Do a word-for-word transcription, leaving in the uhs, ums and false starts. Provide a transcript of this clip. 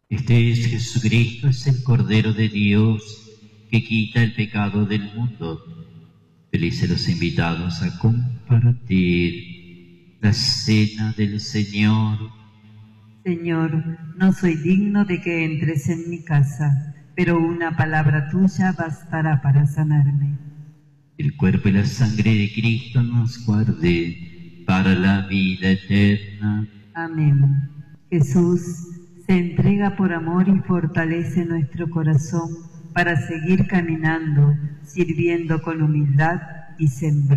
Este es Jesucristo, es el Cordero de Dios, que quita el pecado del mundo. Felices los invitados a compartir la cena del Señor. Señor, no soy digno de que entres en mi casa, pero una palabra tuya bastará para sanarme. El cuerpo y la sangre de Cristo nos guarde para la vida eterna. Amén. Jesús se entrega por amor y fortalece nuestro corazón para seguir caminando, sirviendo con humildad y sembrando